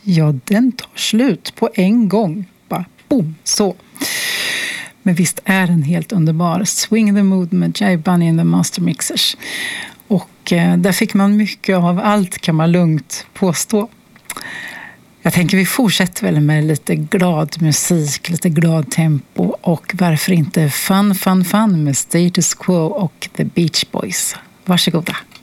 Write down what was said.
Ja, den tar slut på en gång. Bara boom, så. Men visst är den helt underbar. Swing the Mood med Jive Bunny and the Master Mixers. Och där fick man mycket av allt, kan man lugnt påstå. Jag tänker vi fortsätter väl med lite glad musik, lite glad tempo och varför inte fun med Status Quo och The Beach Boys. Varsågoda.